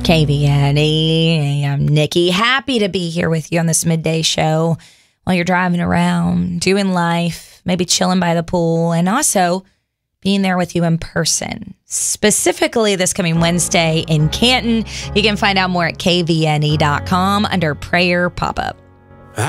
KVNE. I'm Nikki. Happy to be here with you on this midday show while you're driving around, doing life, maybe chilling by the pool, and also being there with you in person. Specifically this coming Wednesday in Canton. You can find out more at kvne.com under Prayer Pop-Up.